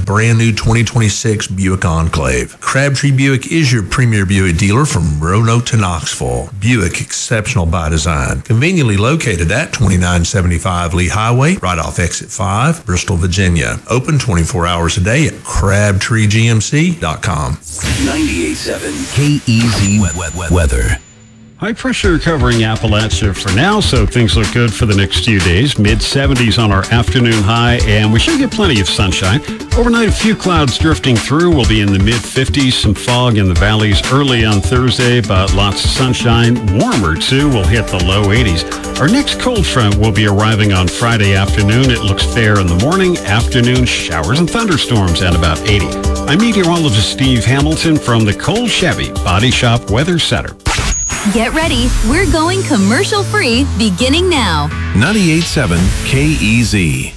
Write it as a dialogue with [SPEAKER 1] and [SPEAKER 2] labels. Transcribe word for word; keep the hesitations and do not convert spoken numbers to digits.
[SPEAKER 1] brand new twenty twenty-six Buick Enclave. Crabtree Buick is your premier Buick dealer from Roanoke to Knoxville. Buick, exceptional by design. Conveniently located at twenty-nine seventy-five Lee Highway, right off Exit five, Bristol, Virginia. Open twenty-four hours a day at crabtree g m c dot com.
[SPEAKER 2] ninety-eight point seven K E Z weather.
[SPEAKER 3] High pressure covering Appalachia for now, so things look good for the next few days. mid seventies on our afternoon high, and we should get plenty of sunshine. Overnight, a few clouds drifting through. We'll be in the mid fifties, some fog in the valleys early on Thursday, but lots of sunshine. Warmer, too. We'll hit the low eighties. Our next cold front will be arriving on Friday afternoon. It looks fair in the morning. Afternoon, showers and thunderstorms at about eighty. I'm meteorologist Steve Hamilton from the Cole Chevy Body Shop Weather Center.
[SPEAKER 4] Get ready. We're going commercial free beginning now.
[SPEAKER 2] ninety-eight point seven K E Z.